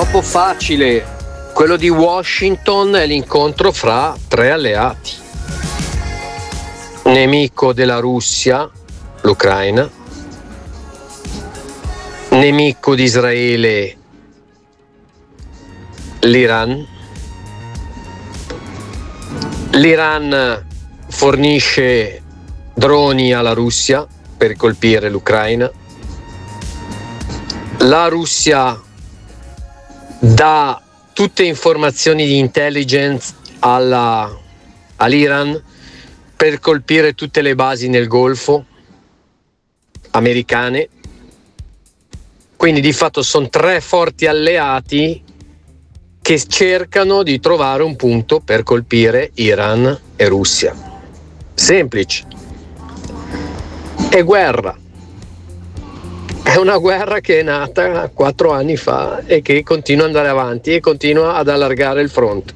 Troppo facile. Quello di Washington è l'incontro fra tre alleati. Nemico della Russia, l'Ucraina. Nemico di Israele, l'Iran. L'Iran fornisce droni alla Russia per colpire l'Ucraina. La Russia dà tutte informazioni di intelligence all'Iran per colpire tutte le basi nel Golfo americane. Quindi di fatto sono tre forti alleati che cercano di trovare un punto per colpire Iran e Russia. Semplice. È guerra. È una guerra che è nata 4 anni fa e che continua ad andare avanti e continua ad allargare il fronte.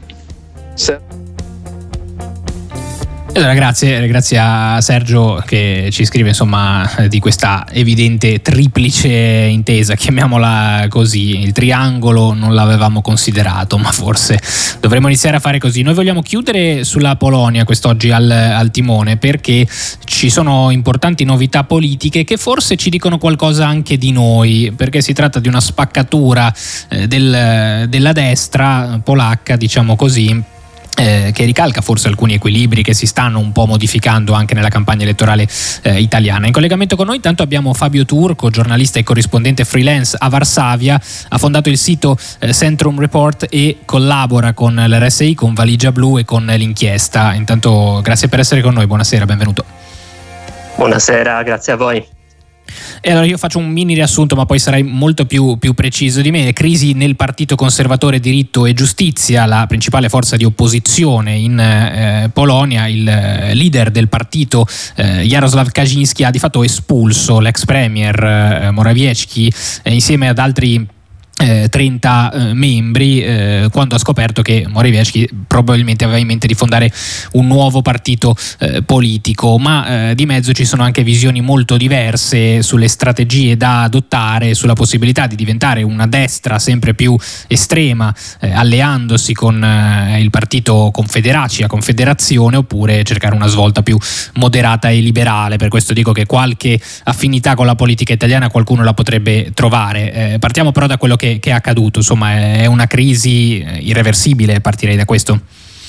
Allora, grazie a Sergio che ci scrive insomma di questa evidente triplice intesa, chiamiamola così. Il triangolo non l'avevamo considerato, ma forse dovremmo iniziare a fare così. Noi vogliamo chiudere sulla Polonia quest'oggi al timone, perché ci sono importanti novità politiche che forse ci dicono qualcosa anche di noi, perché si tratta di una spaccatura della destra polacca, diciamo così, che ricalca forse alcuni equilibri che si stanno un po' modificando anche nella campagna elettorale italiana. In collegamento con noi intanto abbiamo Fabio Turco, giornalista e corrispondente freelance a Varsavia, ha fondato il sito Centrum Report e collabora con l'RSI, con Valigia Blu e con l'inchiesta. Intanto grazie per essere con noi, buonasera, benvenuto. Buonasera, grazie a voi. E allora io faccio un mini riassunto, ma poi sarai molto più preciso di me. Crisi nel Partito Conservatore Diritto e Giustizia, la principale forza di opposizione in Polonia. Il leader del partito, Jarosław Kaczyński, ha di fatto espulso l'ex premier Morawiecki insieme ad altri 30 membri quando ha scoperto che Morawiecki probabilmente aveva in mente di fondare un nuovo partito politico, ma di mezzo ci sono anche visioni molto diverse sulle strategie da adottare, sulla possibilità di diventare una destra sempre più estrema alleandosi con il partito Confederazione, oppure cercare una svolta più moderata e liberale. Per questo dico che qualche affinità con la politica italiana qualcuno la potrebbe trovare. Partiamo però da quello che è accaduto, insomma è una crisi irreversibile, partirei da questo.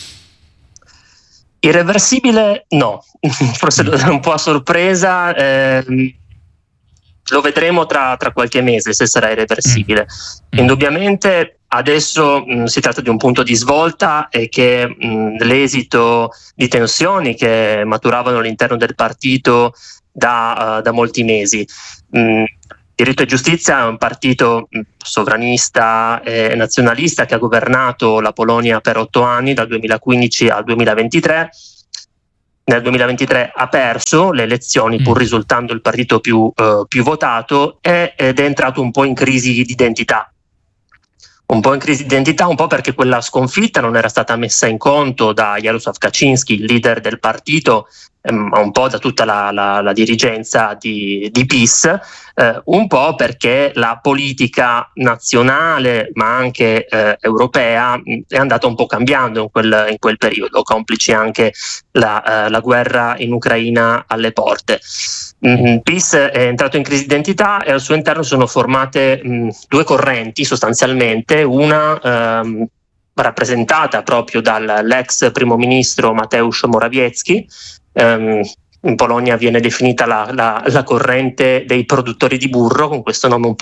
Irreversibile no, forse un po' a sorpresa, lo vedremo tra qualche mese se sarà irreversibile. Indubbiamente adesso si tratta di un punto di svolta e che l'esito di tensioni che maturavano all'interno del partito da molti mesi. Diritto e Giustizia è un partito sovranista e nazionalista che ha governato la Polonia per 8 anni, dal 2015 al 2023. Nel 2023 ha perso le elezioni pur risultando il partito più votato ed è entrato un po' in crisi di identità. Un po' perché quella sconfitta non era stata messa in conto da Jarosław Kaczyński, il leader del partito, ma un po' da tutta la dirigenza di PiS, un po' perché la politica nazionale ma anche europea è andata un po' cambiando in quel periodo, complici anche la guerra in Ucraina alle porte. PiS è entrato in crisi di identità e al suo interno sono formate 2 correnti sostanzialmente, una rappresentata proprio dall'ex primo ministro Mateusz Morawiecki. In Polonia viene definita la corrente dei produttori di burro, con questo nome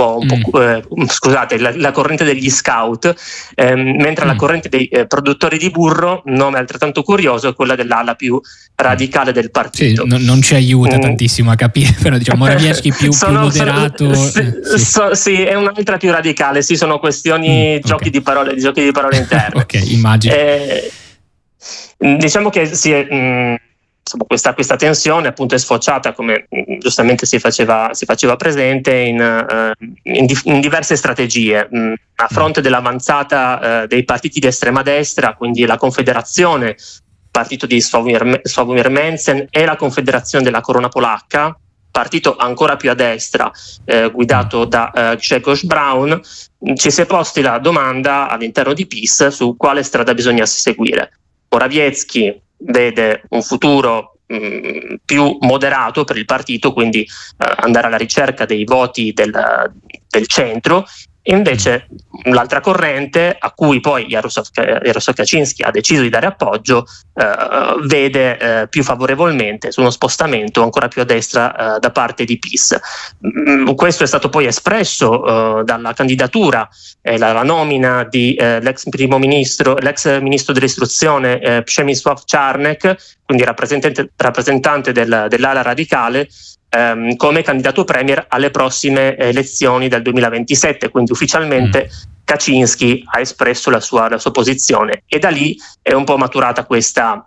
la corrente degli scout, mentre la corrente dei produttori di burro, nome altrettanto curioso, è quella dell'ala più radicale del partito. Sì, non ci aiuta tantissimo a capire, però diciamo Morawiecki più moderato. Sì, è un'altra più radicale, sì, sono questioni, giochi di parole interni. Ok, immagino. Diciamo che questa tensione appunto è sfociata, come giustamente si faceva presente, in diverse strategie. A fronte dell'avanzata dei partiti di estrema destra, quindi la Confederazione, partito di Sławomir Mencen, e la Confederazione della Corona Polacca, partito ancora più a destra, guidato da Grzegorz Braun, ci si è posti la domanda all'interno di PiS su quale strada bisognasse seguire. Morawiecki vede un futuro più moderato per il partito, quindi andare alla ricerca dei voti del centro, e invece l'altra corrente, a cui poi Jarosław Kaczyński ha deciso di dare appoggio, vede più favorevolmente su uno spostamento ancora più a destra da parte di PiS. Questo è stato poi espresso dalla candidatura e la nomina di l'ex ministro dell'istruzione Przemysław Czarnek, quindi rappresentante dell'ala radicale, come candidato premier alle prossime elezioni del 2027, quindi ufficialmente Kaczyński ha espresso la sua posizione, e da lì è un po' maturata questa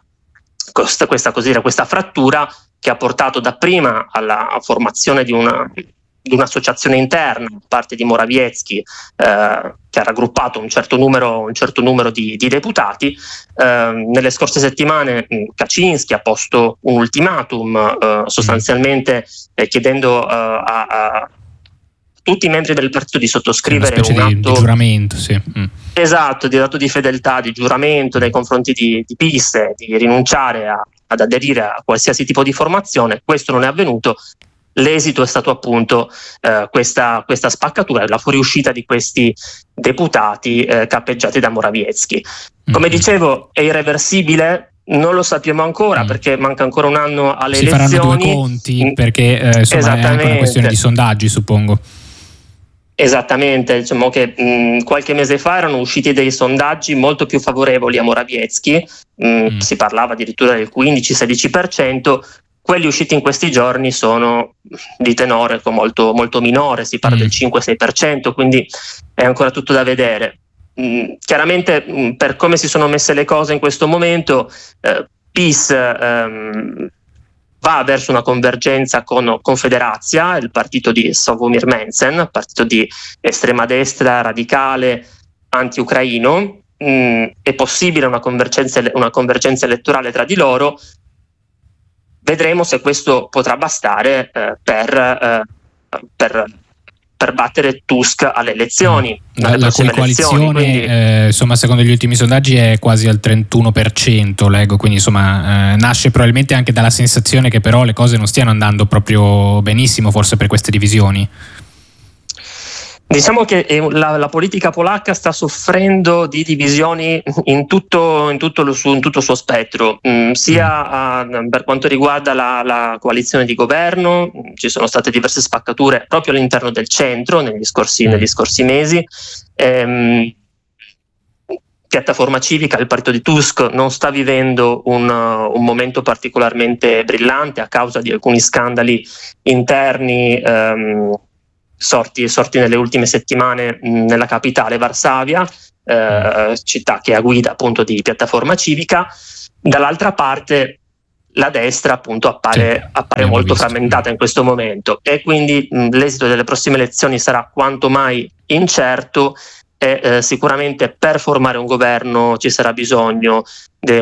frattura che ha portato dapprima alla formazione di un'associazione interna da parte di Morawiecki, che ha raggruppato un certo numero di deputati. Nelle scorse settimane Kaczyński ha posto un ultimatum, sostanzialmente chiedendo a tutti i membri del partito di sottoscrivere un atto di giuramento, sì. Esatto, di dato di fedeltà, di giuramento nei confronti di PiS, di rinunciare ad aderire a qualsiasi tipo di formazione. Questo non è avvenuto. L'esito è stato appunto questa spaccatura, la fuoriuscita di questi deputati capeggiati da Morawiecki. Come dicevo, è irreversibile? Non lo sappiamo ancora, perché manca ancora un anno alle elezioni. Si faranno due conti, perché è anche una questione di sondaggi, suppongo. Esattamente, diciamo che qualche mese fa erano usciti dei sondaggi molto più favorevoli a Morawiecki, si parlava addirittura del 15-16%. Quelli usciti in questi giorni sono di tenore molto, molto minore, si parla del 5-6%, quindi è ancora tutto da vedere. Chiaramente, per come si sono messe le cose in questo momento, PiS va verso una convergenza con Confederacja, il partito di Sławomir Mencen, partito di estrema destra radicale anti-ucraino. È possibile una convergenza elettorale tra di loro. Vedremo se questo potrà bastare per battere Tusk alle elezioni. La cui coalizione, quindi, insomma, secondo gli ultimi sondaggi è quasi al 31%, leggo, quindi insomma nasce probabilmente anche dalla sensazione che però le cose non stiano andando proprio benissimo, forse per queste divisioni. Diciamo che la politica polacca sta soffrendo di divisioni in tutto il suo spettro, sia per quanto riguarda la coalizione di governo. Ci sono state diverse spaccature proprio all'interno del centro negli scorsi mesi. Piattaforma Civica, il partito di Tusk, non sta vivendo un momento particolarmente brillante a causa di alcuni scandali interni sorti nelle ultime settimane nella capitale Varsavia, città che è a guida appunto di Piattaforma Civica. Dall'altra parte la destra appunto appare molto frammentata in questo momento, e quindi l'esito delle prossime elezioni sarà quanto mai incerto, e sicuramente per formare un governo ci sarà bisogno